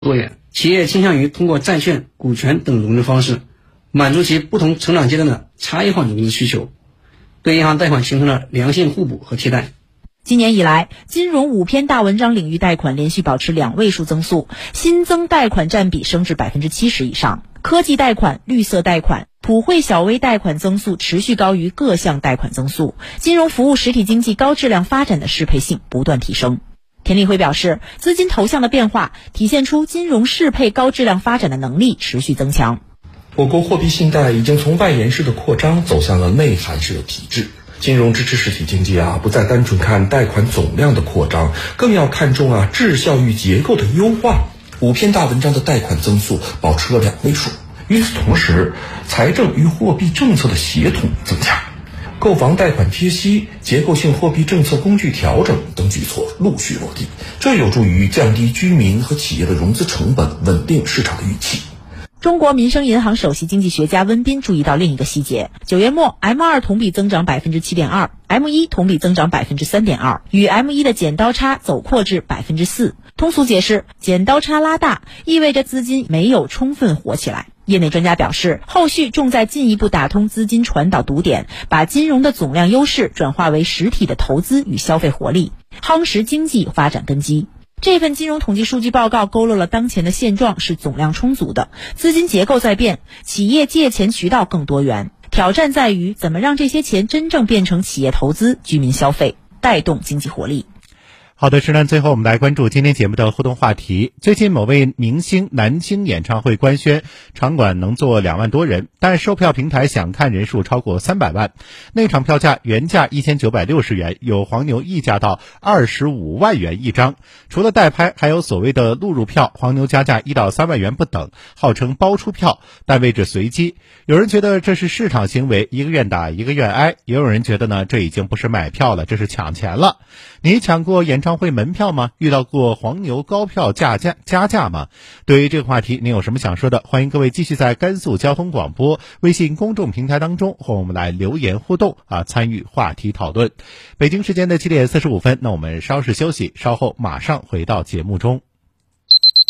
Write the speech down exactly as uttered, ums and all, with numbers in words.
多元，企业倾向于通过债券、股权等融资方式，满足其不同成长阶段的差异化融资需求，对银行贷款形成了良性互补和替代。 今年以来，金融五篇大文章领域贷款连续保持两位数增速，新增贷款占比升至 百分之七十 以上。科技贷款、绿色贷款、普惠小微贷款增速持续高于各项贷款增速，金融服务实体经济高质量发展的适配性不断提升。田立辉表示，资金投向的变化体现出金融适配高质量发展的能力持续增强。 我国货币信贷已经从外延式的扩张走向了内涵式的体制，金融支持实体经济啊，不再单纯看贷款总量的扩张，更要看重啊质效与结构的优化。五篇大文章的贷款增速保持了两位数，与此同时，财政与货币政策的协同增强，购房贷款贴息、结构性货币政策工具调整等举措陆续落地，这有助于降低居民和企业的融资成本，稳定市场的预期。 中国民生银行首席经济学家温彬注意到另一个细节，九月末 M 二 同比增长 百分之七点二， M 一 同比增长 百分之三点二， 与 M 一 的剪刀差走扩至 百分之四。 通俗解释，剪刀差拉大意味着资金没有充分活起来。业内专家表示，后续重在进一步打通资金传导堵点，把金融的总量优势转化为实体的投资与消费活力，夯实经济发展根基。这份金融统计数据报告勾勒了当前的现状是总量充足的，资金结构在变，企业借钱渠道更多元，挑战在于怎么让这些钱真正变成企业投资、居民消费，带动经济活力。 好的，时段最后我们来关注今天节目的互动话题。最近某位明星南京演唱会官宣，场馆能坐两万多人，但售票平台想看人数超过三百万。内场票价原价一千九百六十元，有黄牛溢价到二十五万元一张。除了代拍，还有所谓的录入票，黄牛加价一到三万元不等，号称包出票，但位置随机。有人觉得这是市场行为，一个愿打一个愿挨，也有人觉得呢，这已经不是买票了，这是抢钱了。你抢过演唱会门票吗？遇到过黄牛高票加价加价吗？对于这个话题，您有什么想说的？欢迎各位继续在甘肃交通广播微信公众平台当中和我们来留言互动啊，参与话题讨论。北京时间的七点四十五分，那我们稍事休息，稍后马上回到节目中。